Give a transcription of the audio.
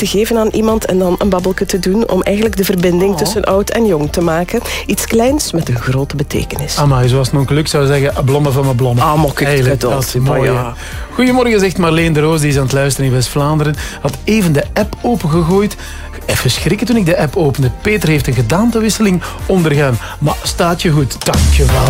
te geven aan iemand en dan een babbelke te doen om eigenlijk de verbinding tussen oud en jong te maken. Iets kleins met een grote betekenis. Amai, zoals Nonkel Luc zou zeggen, een blomme van mijn blomme. Dat is mooi. Ja. Goedemorgen, zegt Marleen de Roos, die is aan het luisteren in West-Vlaanderen. Had even de app opengegooid. Even schrikken toen ik de app opende. Peter heeft een gedaantewisseling ondergaan. Maar staat je goed, dankjewel.